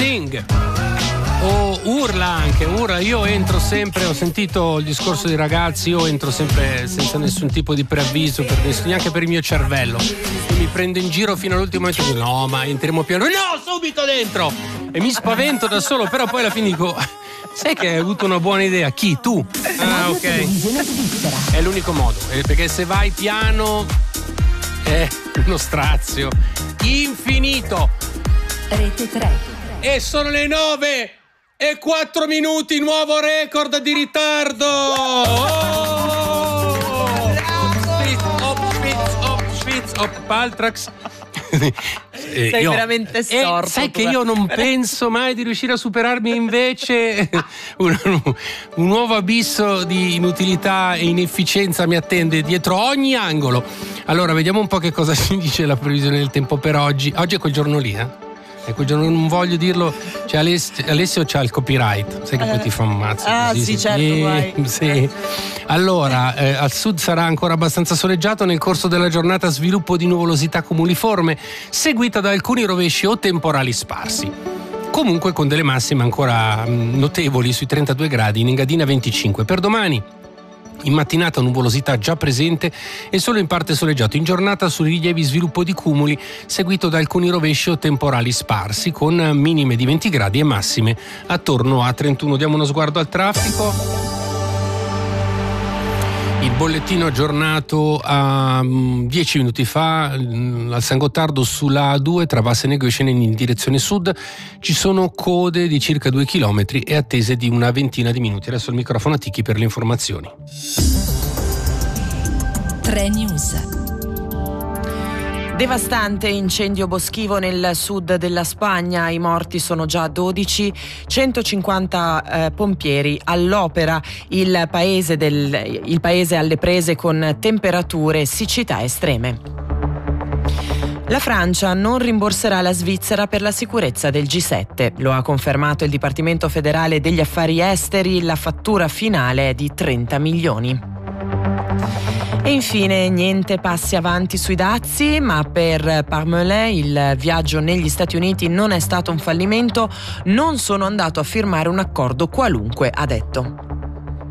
sing. O urla. Io entro sempre, ho sentito il discorso dei ragazzi, io entro sempre senza nessun tipo di preavviso, neanche per il mio cervello. Io mi prendo in giro fino all'ultimo momento, no, ma entriamo piano, no, subito dentro! E mi spavento da solo, però poi alla fine dico, sai che hai avuto una buona idea? Chi? Tu? Ah, ok. È l'unico modo, perché se vai piano è uno strazio infinito. Rete 3. E sono le 9:04, nuovo record di ritardo. Paltrax. Sei veramente storto. Sai che io non penso mai di riuscire a superarmi, invece un nuovo abisso di inutilità e inefficienza mi attende dietro ogni angolo. Allora, vediamo un po' che cosa ci dice la previsione del tempo per oggi. Oggi è quel giorno lì, È quel giorno, non voglio dirlo. Cioè, Alessio c'ha il copyright, sai che poi ti fa un mazzo. Così, sì, certo, vai. Sì. Allora, al sud sarà ancora abbastanza soleggiato, nel corso della giornata sviluppo di nuvolosità cumuliforme, seguita da alcuni rovesci o temporali sparsi. Comunque con delle massime ancora notevoli sui 32 gradi, in Engadina 25. Per domani, in mattinata nuvolosità già presente e solo in parte soleggiato. In giornata su rilievi sviluppo di cumuli, seguito da alcuni rovesci o temporali sparsi, con minime di 20 gradi e massime attorno a 31. Diamo uno sguardo al traffico. Il bollettino aggiornato a 10 minuti fa al San Gottardo sulla A2 tra Vassenego e Sceneni in direzione sud ci sono code di circa 2 chilometri e attese di una ventina di minuti. Adesso il microfono a Ticchi per le informazioni. 3 News. Devastante incendio boschivo nel sud della Spagna, i morti sono già 12, 150 pompieri all'opera, il paese alle prese con temperature e siccità estreme. La Francia non rimborserà la Svizzera per la sicurezza del G7, lo ha confermato il Dipartimento federale degli affari esteri, la fattura finale è di 30 milioni. E infine niente passi avanti sui dazi, ma per Parmelet il viaggio negli Stati Uniti non è stato un fallimento, non sono andato a firmare un accordo qualunque, ha detto.